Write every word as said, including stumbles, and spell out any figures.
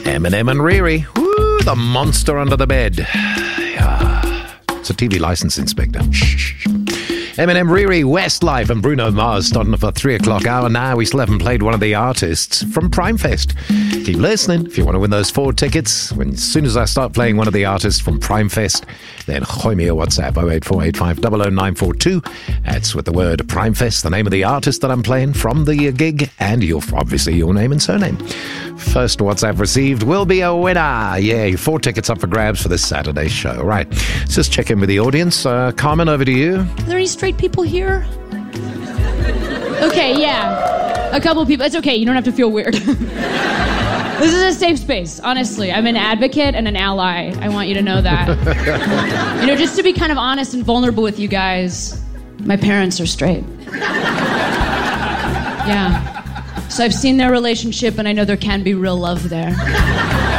Eminem and Riri. Woo, the monster under the bed. Yeah. It's a T V license inspector. Shh. Eminem, Riri, Westlife and Bruno Mars starting off our three o'clock hour now. We still haven't played one of the artists from Primefest. Keep listening if you want to win those four tickets. When, as soon as I start playing one of the artists from Primefest, then hoy me a WhatsApp oh eight four eight five zero zero nine four two. That's with the word Primefest, the name of the artist that I'm playing from the gig, and your obviously your name and surname. First WhatsApp received will be a winner. Yay, four tickets up for grabs for this Saturday's show. Right, let's just check in with the audience. Uh, Carmen, over to you. Are there any straight people here? Okay, yeah. A couple people. It's okay. You don't have to feel weird. This is a safe space, honestly. I'm an advocate and an ally. I want you to know that. You know, just to be kind of honest and vulnerable with you guys, my parents are straight. Yeah. So I've seen their relationship, and I know there can be real love there.